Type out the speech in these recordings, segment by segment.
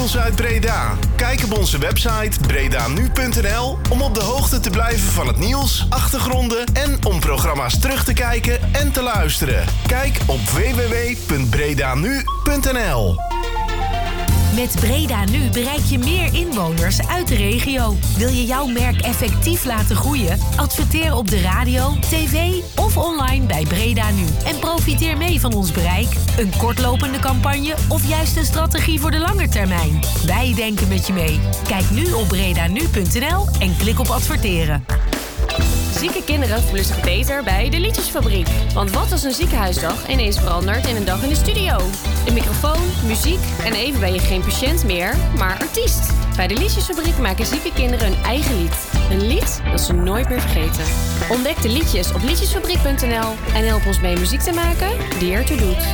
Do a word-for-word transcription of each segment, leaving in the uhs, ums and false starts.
nieuws uit Breda. Kijk op onze website breda nu punt n l om op de hoogte te blijven van het nieuws, achtergronden en om programma's terug te kijken en te luisteren. Kijk op w w w punt breda nu punt n l. Met Breda Nu bereik je meer inwoners uit de regio. Wil je jouw merk effectief laten groeien? Adverteer op de radio, tv of online bij Breda Nu. En profiteer mee van ons bereik, een kortlopende campagne of juist een strategie voor de lange termijn. Wij denken met je mee. Kijk nu op breda nu punt n l en klik op adverteren. Zieke kinderen voelen zich beter bij de Liedjesfabriek. Want wat als een ziekenhuisdag ineens verandert in een dag in de studio? Een microfoon, muziek en even ben je geen patiënt meer, maar artiest. Bij de Liedjesfabriek maken zieke kinderen hun eigen lied. Een lied dat ze nooit meer vergeten. Ontdek de liedjes op liedjesfabriek punt n l en help ons mee muziek te maken die ertoe doet.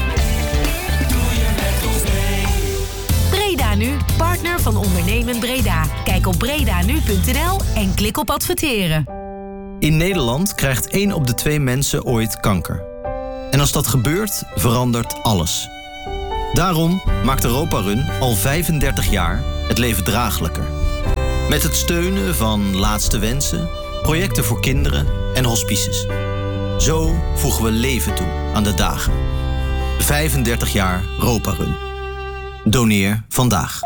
Breda Nu, partner van Ondernemen Breda. Kijk op breda nu punt n l en klik op adverteren. In Nederland krijgt één op de twee mensen ooit kanker. En als dat gebeurt, verandert alles. Daarom maakt Europa Run al vijfendertig jaar het leven draaglijker. Met het steunen van Laatste Wensen, projecten voor kinderen en hospices. Zo voegen we leven toe aan de dagen. vijfendertig jaar Europa Run. Doneer vandaag.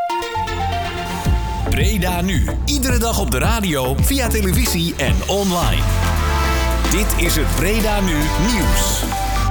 Breda Nu. Iedere dag op de radio, via televisie en online. Dit is het Breda Nu nieuws.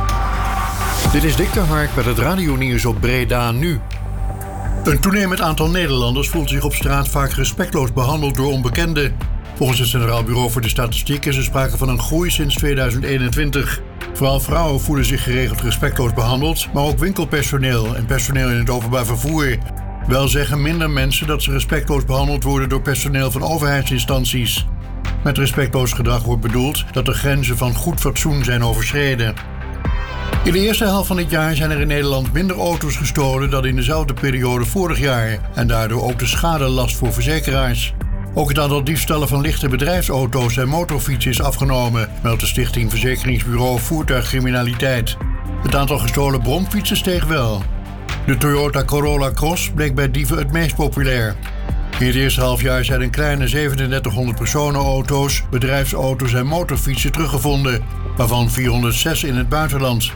Dit is Dick de Hark met het radionieuws op Breda Nu. Een toenemend aantal Nederlanders voelt zich op straat vaak respectloos behandeld door onbekenden. Volgens het Centraal Bureau voor de Statistiek is er sprake van een groei sinds tweeduizend eenentwintig. Vooral vrouwen voelen zich geregeld respectloos behandeld, maar ook winkelpersoneel en personeel in het openbaar vervoer. Wel zeggen minder mensen dat ze respectloos behandeld worden door personeel van overheidsinstanties. Met respectloos gedrag wordt bedoeld dat de grenzen van goed fatsoen zijn overschreden. In de eerste helft van dit jaar zijn er in Nederland minder auto's gestolen dan in dezelfde periode vorig jaar en daardoor ook de schadelast voor verzekeraars. Ook het aantal diefstallen van lichte bedrijfsauto's en motorfietsen is afgenomen, meldt de stichting Verzekeringsbureau Voertuigcriminaliteit. Het aantal gestolen bromfietsen steeg wel. De Toyota Corolla Cross bleek bij dieven het meest populair. In het eerste halfjaar zijn een kleine zevenendertighonderd personenauto's, bedrijfsauto's en motorfietsen teruggevonden, waarvan vierhonderdzes in het buitenland.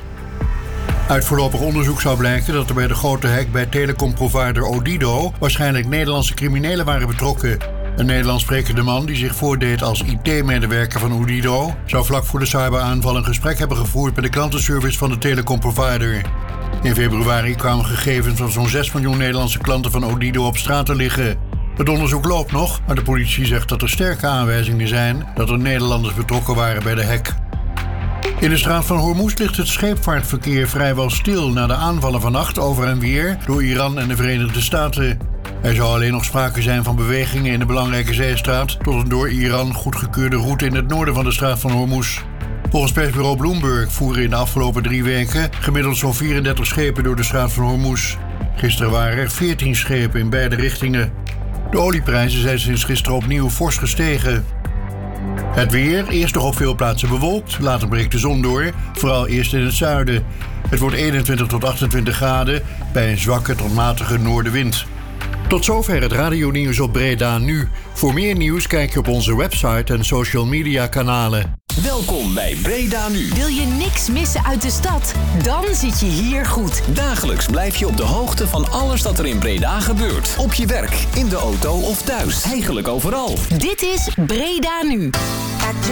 Uit voorlopig onderzoek zou blijken dat er bij de grote hack bij telecomprovider Odido waarschijnlijk Nederlandse criminelen waren betrokken. Een Nederlands sprekende man die zich voordeed als I T-medewerker van Odido zou vlak voor de cyberaanval een gesprek hebben gevoerd met de klantenservice van de telecomprovider. In februari kwamen gegevens van zo'n zes miljoen Nederlandse klanten van Odido op straat te liggen. Het onderzoek loopt nog, maar de politie zegt dat er sterke aanwijzingen zijn dat er Nederlanders betrokken waren bij de hack. In de straat van Hormuz ligt het scheepvaartverkeer vrijwel stil na de aanvallen vannacht over en weer door Iran en de Verenigde Staten. Er zou alleen nog sprake zijn van bewegingen in de belangrijke zeestraat tot een door Iran goedgekeurde route in het noorden van de straat van Hormuz. Volgens persbureau Bloomberg voeren in de afgelopen drie weken gemiddeld zo'n vierendertig schepen door de straat van Hormuz. Gisteren waren er veertien schepen in beide richtingen. De olieprijzen zijn sinds gisteren opnieuw fors gestegen. Het weer, eerst nog op veel plaatsen bewolkt, later breekt de zon door, vooral eerst in het zuiden. Het wordt eenentwintig tot achtentwintig graden bij een zwakke tot matige noordenwind. Tot zover het radionieuws op Breda Nu. Voor meer nieuws kijk je op onze website en social media kanalen. Welkom bij Breda Nu. Wil je niks missen uit de stad? Dan zit je hier goed. Dagelijks blijf je op de hoogte van alles dat er in Breda gebeurt. Op je werk, in de auto of thuis. Eigenlijk overal. Dit is Breda Nu. At